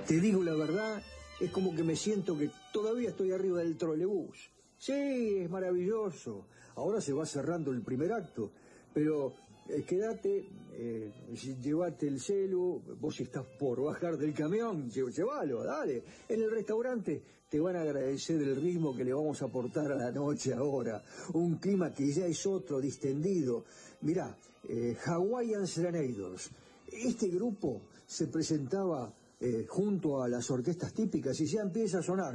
Te digo la verdad, es como que me siento que todavía estoy arriba del trolebús. Sí, es maravilloso. Ahora se va cerrando el primer acto, pero quédate, llévate el celu, vos si estás por bajar del camión, llévalo, dale. En el restaurante te van a agradecer el ritmo que le vamos a aportar a la noche ahora. Un clima que ya es otro, distendido. Mirá, Hawaiian Serenaders. Este grupo se presentaba junto a las orquestas típicas y ya empieza a sonar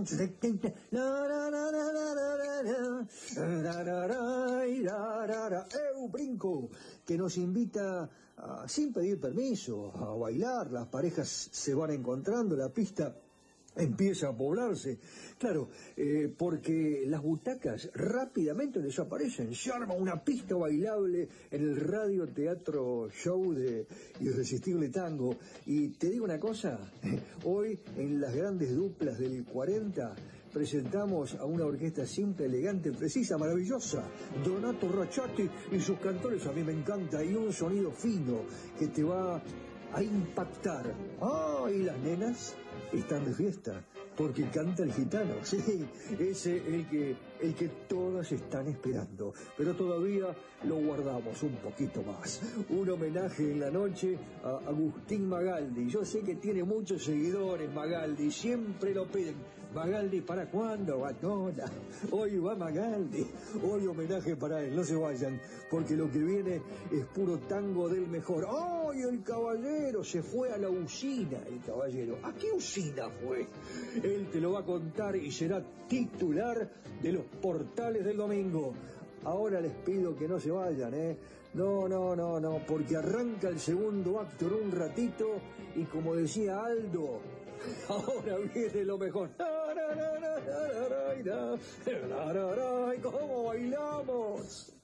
brinco, que nos invita sin pedir permiso a bailar. Las parejas se van encontrando, la pista empieza a poblarse, claro, porque las butacas rápidamente desaparecen. Se arma una pista bailable en el radio teatro show de Irresistible Tango. Y te digo una cosa, hoy en las grandes duplas del 40 presentamos a una orquesta simple, elegante, precisa, maravillosa. Donato Racciati y sus cantores, a mí me encanta, y un sonido fino que te va a impactar. Y las nenas están de fiesta, porque canta el gitano, sí, ese el que todas están esperando, pero todavía lo guardamos un poquito más. Un homenaje en la noche a Agustín Magaldi. Yo sé que tiene muchos seguidores Magaldi, siempre lo piden. Magaldi, ¿para cuándo, Batona? Hoy va Magaldi, hoy homenaje para él, no se vayan, porque lo que viene es puro tango del mejor. ¡Ay, el caballero se fue a la usina, el caballero! ¿A qué usina fue? Él te lo va a contar y será titular de los portales del domingo. Ahora les pido que no se vayan, No, porque arranca el segundo acto en un ratito y como decía Aldo, ahora viene lo mejor. ¡Cómo bailamos!